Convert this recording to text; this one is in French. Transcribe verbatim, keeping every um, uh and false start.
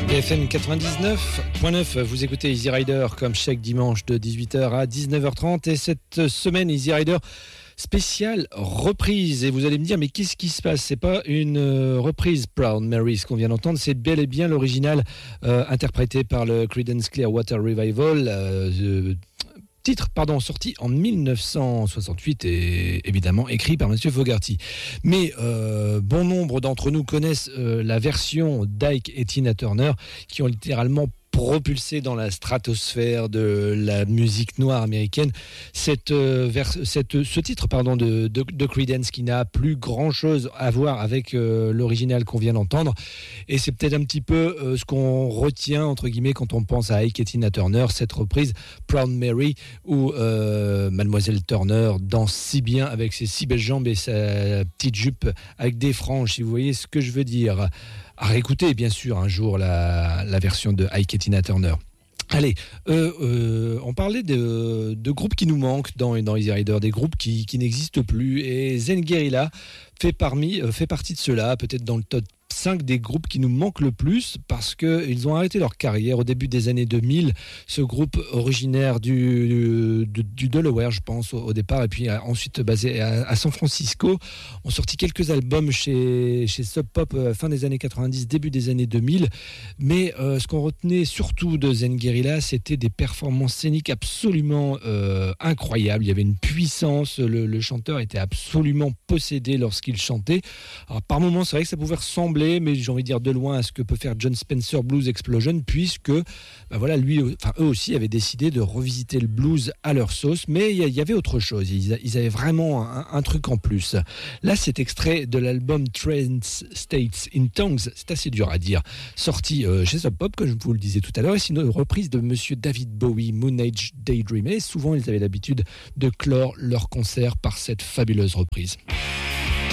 F M quatre-vingt-dix-neuf point neuf, vous écoutez Easy Rider comme chaque dimanche de dix-huit heures à dix-neuf heures trente, et cette semaine Easy Rider spéciale reprise. Et vous allez me dire, mais qu'est-ce qui se passe? C'est pas une euh, reprise Proud Mary, ce qu'on vient d'entendre, c'est bel et bien l'original euh, interprété par le Creedence Clearwater Revival, euh, euh, titre pardon, sorti en dix-neuf cent soixante-huit et évidemment écrit par Monsieur Fogerty. Mais euh, bon nombre d'entre nous connaissent euh, la version d'Ike et Tina Turner, qui ont littéralement propulsé dans la stratosphère de la musique noire américaine cette, euh, vers, cette, ce titre pardon, de, de, de Creedence, qui n'a plus grand chose à voir avec euh, l'original qu'on vient d'entendre, et c'est peut-être un petit peu euh, ce qu'on retient entre guillemets quand on pense à Ike et Tina Turner, cette reprise Proud Mary, où euh, Mademoiselle Turner danse si bien avec ses si belles jambes et sa petite jupe avec des franges, si vous voyez ce que je veux dire. À réécouter, bien sûr, un jour la, la version de Ike et Tina Turner. Allez, euh, euh, on parlait de, de groupes qui nous manquent dans, dans Easy Rider, des groupes qui, qui n'existent plus, et Zen Guerrilla fait, parmi, euh, fait partie de cela, peut-être dans le top cinq des groupes qui nous manquent le plus, parce qu'ils ont arrêté leur carrière au début des années deux mille. Ce groupe originaire du, du, du Delaware, je pense, au, au départ, et puis ensuite basé à, à San Francisco, ont sorti quelques albums chez, chez Sub Pop euh, fin des années quatre-vingt-dix, début des années deux mille. Mais euh, ce qu'on retenait surtout de Zen Guerrilla, c'était des performances scéniques absolument euh, incroyables. Il y avait une puissance, le, le chanteur était absolument possédé lorsqu'il chantait. Alors, par moments, c'est vrai que ça pouvait ressembler, mais j'ai envie de dire de loin, à ce que peut faire John Spencer Blues Explosion, puisque bah voilà, lui, enfin eux aussi avaient décidé de revisiter le blues à leur sauce, mais il y, y avait autre chose, ils, ils avaient vraiment un, un truc en plus. Là, cet extrait de l'album Trans States in Tongues, c'est assez dur à dire, sorti euh, chez Sub Pop, comme je vous le disais tout à l'heure, et c'est une reprise de Monsieur David Bowie, Moon Age Daydream, et souvent ils avaient l'habitude de clore leur concert par cette fabuleuse reprise.